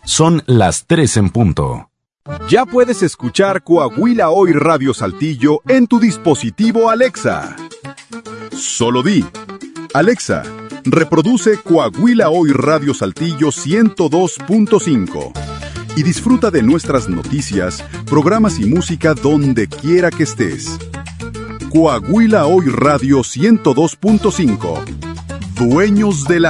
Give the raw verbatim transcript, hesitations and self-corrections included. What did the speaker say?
Son las tres en punto. Ya puedes escuchar Coahuila Hoy Radio Saltillo en tu dispositivo Alexa. Solo di: Alexa, reproduce Coahuila Hoy Radio Saltillo ciento dos punto cinco y disfruta de nuestras noticias, programas y música donde quiera que estés. Coahuila Hoy Radio ciento dos punto cinco. Dueños de la